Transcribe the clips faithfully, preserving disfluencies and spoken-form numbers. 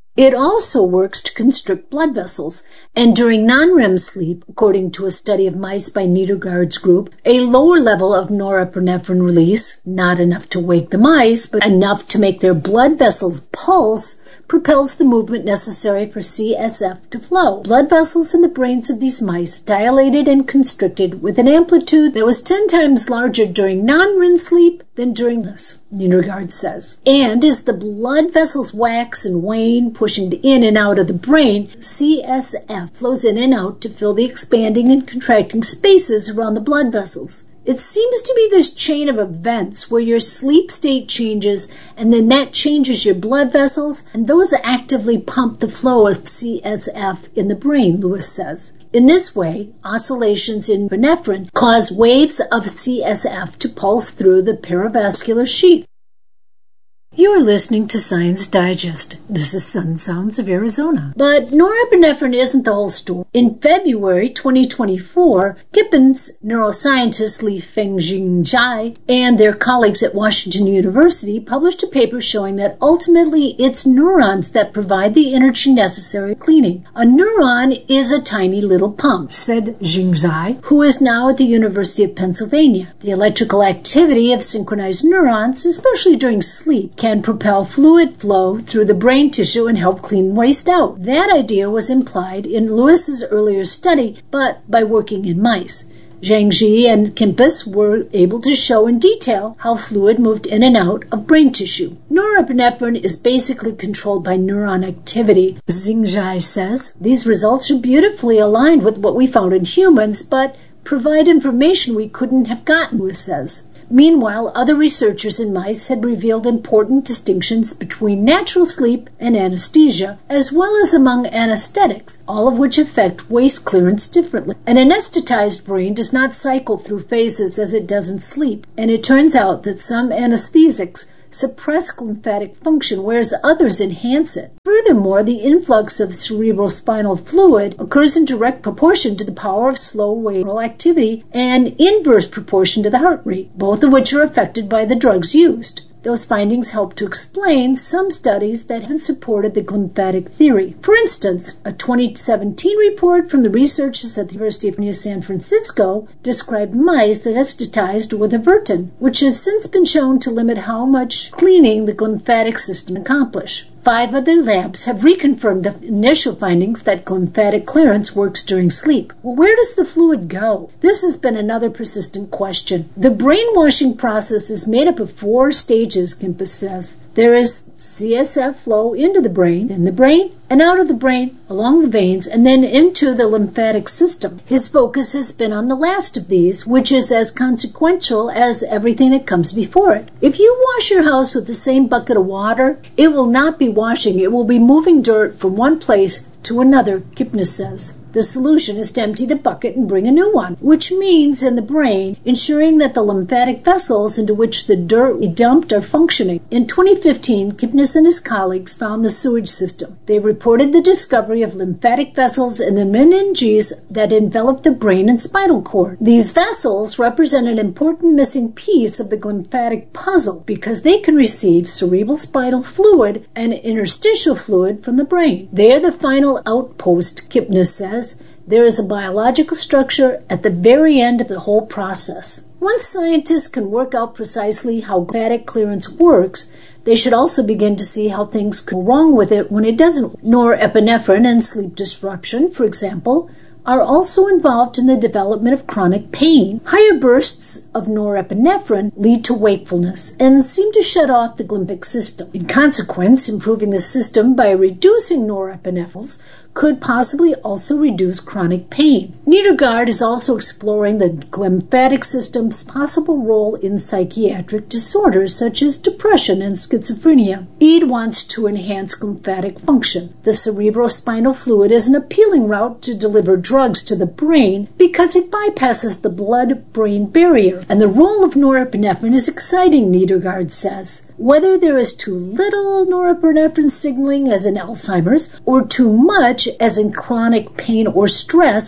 It also works to constrict blood vessels, and during non-R E M sleep, according to a study of mice by Nedergaard's group, a lower level of norepinephrine release, not enough to wake the mice, but enough to make their blood vessels pulse, propels the movement necessary for C S F to flow. Blood vessels in the brains of these mice dilated and constricted with an amplitude that was ten times larger during non-R E M sleep than during this, Nedergaard says. And as the blood vessels wax and wane, pushing in and out of the brain, C S F flows in and out to fill the expanding and contracting spaces around the blood vessels. It seems to be this chain of events where your sleep state changes and then that changes your blood vessels, and those actively pump the flow of C S F in the brain, Lewis says. In this way, oscillations in epinephrine cause waves of C S F to pulse through the perivascular sheath. You are listening to Science Digest. This is Sun Sounds of Arizona. But norepinephrine isn't the whole story. In February twenty twenty-four, Kippin's neuroscientists Li Fengjing Zhai and their colleagues at Washington University published a paper showing that ultimately it's neurons that provide the energy necessary for cleaning. A neuron is a tiny little pump, said Jingzai, who is now at the University of Pennsylvania. The electrical activity of synchronized neurons, especially during sleep, can propel fluid flow through the brain tissue and help clean waste out. That idea was implied in Lewis's earlier study, but by working in mice. Zhang Ji and Kimpus were able to show in detail how fluid moved in and out of brain tissue. Norepinephrine is basically controlled by neuron activity, Xingzai says. These results are beautifully aligned with what we found in humans, but provide information we couldn't have gotten, Lewis says. Meanwhile, other researchers in mice had revealed important distinctions between natural sleep and anesthesia, as well as among anesthetics, all of which affect waste clearance differently. An anesthetized brain does not cycle through phases as it does in sleep, and it turns out that some anesthesics suppress lymphatic function, whereas others enhance it. Furthermore, the influx of cerebrospinal fluid occurs in direct proportion to the power of slow wave activity and inverse proportion to the heart rate, both of which are affected by the drugs used. Those findings help to explain some studies that have supported the glymphatic theory. For instance, a twenty seventeen report from the researchers at the University of San Francisco described mice anesthetized with Avertin, which has since been shown to limit how much cleaning the glymphatic system accomplishes. Five other labs have reconfirmed the initial findings that glymphatic clearance works during sleep. Well, where does the fluid go? This has been another persistent question. The brainwashing process is made up of four stages, Kimpus says. There is C S F flow into the brain, then the brain, and out of the brain, along the veins, and then into the lymphatic system. His focus has been on the last of these, which is as consequential as everything that comes before it. If you wash your house with the same bucket of water, it will not be washing, it will be moving dirt from one place to another, Kipnis says. The solution is to empty the bucket and bring a new one, which means in the brain, ensuring that the lymphatic vessels into which the dirt we dumped are functioning. In twenty fifteen, Kipnis and his colleagues found the sewage system. They reported the discovery of lymphatic vessels in the meninges that envelop the brain and spinal cord. These vessels represent an important missing piece of the glymphatic puzzle because they can receive cerebrospinal fluid and interstitial fluid from the brain. They are the final outpost, Kipnis says. There is a biological structure at the very end of the whole process. Once scientists can work out precisely how lymphatic clearance works, they should also begin to see how things go wrong with it when it doesn't. Norepinephrine and sleep disruption, for example, are also involved in the development of chronic pain. Higher bursts of norepinephrine lead to wakefulness and seem to shut off the glymphatic system. In consequence, improving the system by reducing norepinephrine's could possibly also reduce chronic pain. Nedergaard is also exploring the glymphatic system's possible role in psychiatric disorders such as depression and schizophrenia. Eid wants to enhance lymphatic function. The cerebrospinal fluid is an appealing route to deliver drugs to the brain because it bypasses the blood-brain barrier, and the role of norepinephrine is exciting, Nedergaard says. Whether there is too little norepinephrine signaling as in Alzheimer's or too much as in chronic pain or stress,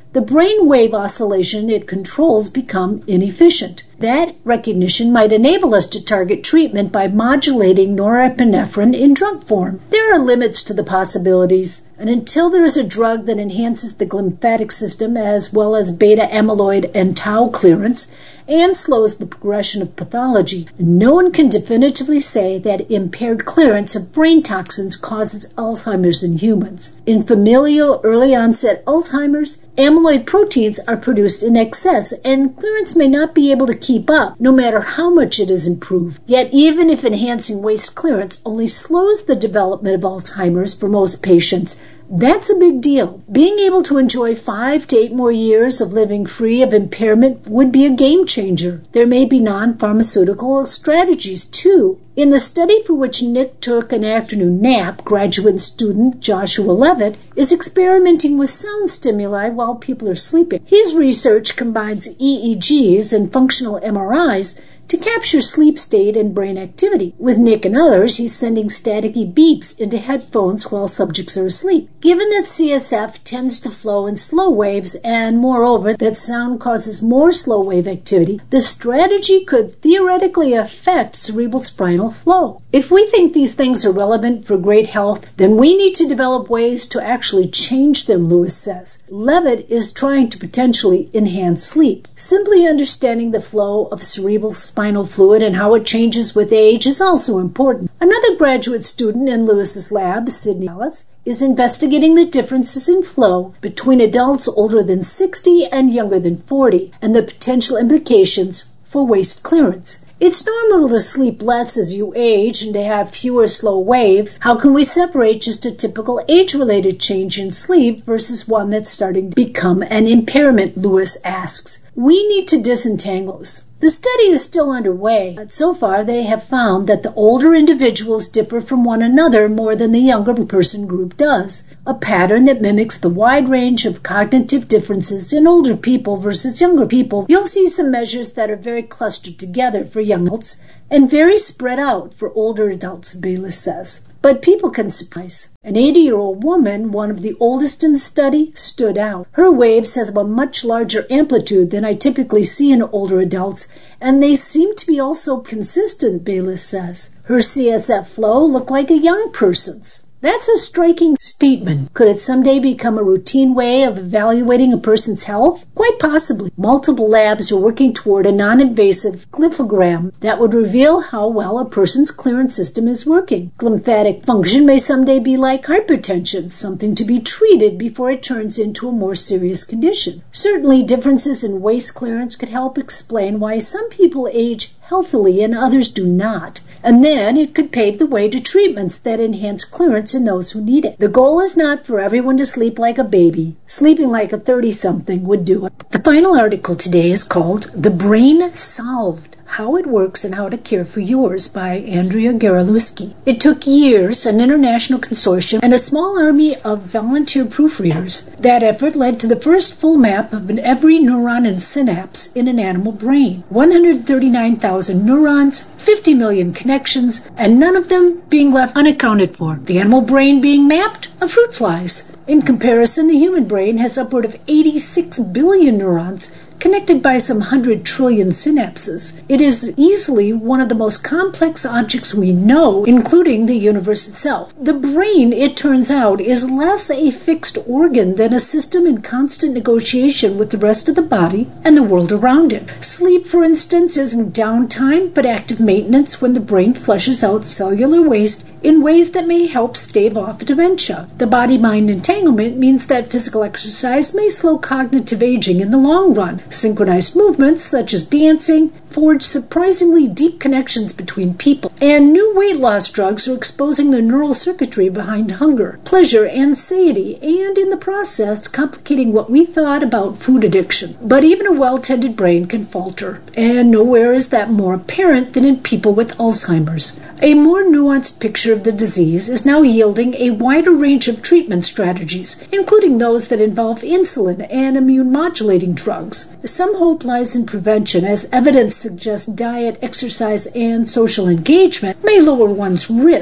the brainwave oscillation it controls become inefficient. That recognition might enable us to target treatment by modulating norepinephrine in drug form. There are limits to the possibilities, and until there is a drug that enhances the glymphatic system as well as beta amyloid and tau clearance and slows the progression of pathology, no one can definitively say that impaired clearance of brain toxins causes Alzheimer's in humans. In familial early-onset Alzheimer's, amyloid proteins are produced in excess, and clearance may not be able to keep up, no matter how much it is improved. Yet, even if enhancing waste clearance only slows the development of Alzheimer's for most patients, that's a big deal. Being able to enjoy five to eight more years of living free of impairment would be a game changer. There may be non-pharmaceutical strategies, too. In the study for which Nick took an afternoon nap, graduate student Joshua Levitt is experimenting with sound stimuli while people are sleeping. His research combines E E Gs and functional M R Is to capture sleep state and brain activity. With Nick and others, he's sending staticky beeps into headphones while subjects are asleep. Given that C S F tends to flow in slow waves, and moreover that sound causes more slow wave activity, the strategy could theoretically affect cerebral spinal flow. If we think these things are relevant for great health, then we need to develop ways to actually change them, Lewis says. Levitt is trying to potentially enhance sleep. Simply understanding the flow of cerebral spinal fluid and how it changes with age is also important. Another graduate student in Lewis's lab, Sydney Ellis, is investigating the differences in flow between adults older than sixty and younger than forty, and the potential implications for waste clearance. It's normal to sleep less as you age and to have fewer slow waves. How can we separate just a typical age-related change in sleep versus one that's starting to become an impairment, Lewis asks. We need to disentangle those. The study is still underway, but so far they have found that the older individuals differ from one another more than the younger person group does, a pattern that mimics the wide range of cognitive differences in older people versus younger people. You'll see some measures that are very clustered together for young adults and very spread out for older adults, Bayliss says. But people can surprise. An eighty-year-old woman, one of the oldest in the study, stood out. Her waves have a much larger amplitude than I typically see in older adults, and they seem to be also consistent, Bayliss says. Her C S F flow looked like a young person's. That's a striking statement. Could it someday become a routine way of evaluating a person's health? Quite possibly. Multiple labs are working toward a non-invasive glyphogram that would reveal how well a person's clearance system is working. Glymphatic function may someday be like hypertension, something to be treated before it turns into a more serious condition. Certainly, differences in waste clearance could help explain why some people age healthily and others do not. And then it could pave the way to treatments that enhance clearance in those who need it. The goal is not for everyone to sleep like a baby. Sleeping like a thirty-something would do it. The final article today is called The Brain Solved: How It Works and How to Care for Yours by Andrea Garalewski. It took years, an international consortium, and a small army of volunteer proofreaders. That effort led to the first full map of every neuron and synapse in an animal brain. one hundred thirty-nine thousand neurons, fifty million connections, and none of them being left unaccounted for. The animal brain being mapped, a fruit flies. In comparison, the human brain has upward of eighty-six billion neurons, connected by some hundred trillion synapses. It is easily one of the most complex objects we know, including the universe itself. The brain, it turns out, is less a fixed organ than a system in constant negotiation with the rest of the body and the world around it. Sleep, for instance, isn't downtime, but active maintenance when the brain flushes out cellular waste in ways that may help stave off dementia. The body-mind entanglement means that physical exercise may slow cognitive aging in the long run. Synchronized movements, such as dancing, forge surprisingly deep connections between people. And new weight loss drugs are exposing the neural circuitry behind hunger, pleasure, and satiety, and in the process, complicating what we thought about food addiction. But even a well-tended brain can falter, and nowhere is that more apparent than in people with Alzheimer's. A more nuanced picture of the disease is now yielding a wider range of treatment strategies, including those that involve insulin and immune-modulating drugs. Some hope lies in prevention, as evidence suggests diet, exercise, and social engagement may lower one's risk.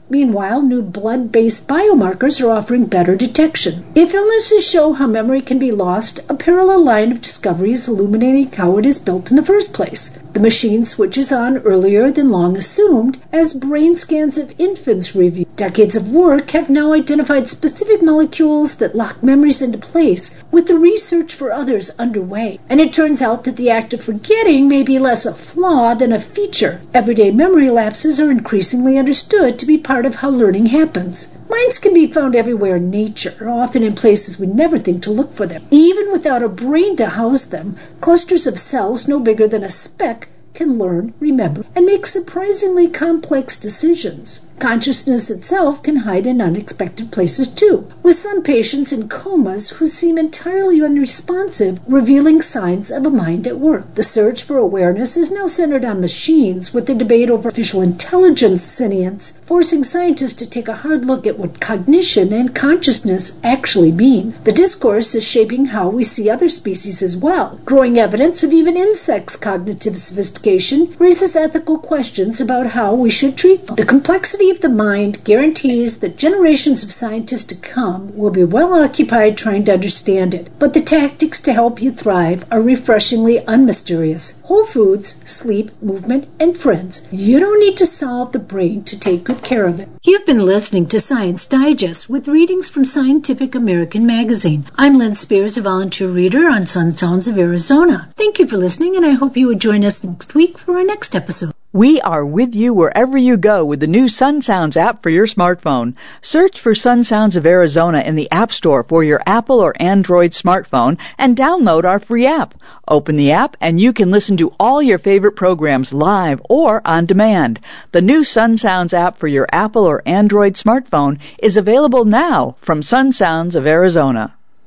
Meanwhile, new blood-based biomarkers are offering better detection. If illnesses show how memory can be lost, a parallel line of discovery is illuminating how it is built in the first place. The machine switches on earlier than long assumed, as brain scans of infants reveal. Decades of work have now identified specific molecules that lock memories into place, with the research for others underway. And it turns out that the act of forgetting may be less a flaw than a feature. Everyday memory lapses are increasingly understood to be part of how learning happens. Minds can be found everywhere in nature, often in places we never think to look for them. Even without a brain to house them, clusters of cells no bigger than a speck can learn, remember, and make surprisingly complex decisions. Consciousness itself can hide in unexpected places too, with some patients in comas who seem entirely unresponsive, revealing signs of a mind at work. The search for awareness is now centered on machines, with the debate over artificial intelligence sentience forcing scientists to take a hard look at what cognition and consciousness actually mean. The discourse is shaping how we see other species as well. Growing evidence of even insects' cognitive sophistication raises ethical questions about how we should treat them. The complexity of the mind guarantees that generations of scientists to come will be well occupied trying to understand it, but the tactics to help you thrive are refreshingly unmysterious. Whole foods, sleep, movement, and friends. You don't need to solve the brain to take good care of it. You've been listening to Science Digest with readings from Scientific American magazine. I'm Lynn Spears, a volunteer reader on Sun Sounds of Arizona. Thank you for listening, and I hope you would join us next week for our next episode. We are with you wherever you go with the new Sun Sounds app for your smartphone. Search for Sun Sounds of Arizona in the App Store for your Apple or Android smartphone and download our free app. Open the app and you can listen to all your favorite programs live or on demand. The new Sun Sounds app for your Apple or Android smartphone is available now from Sun Sounds of Arizona.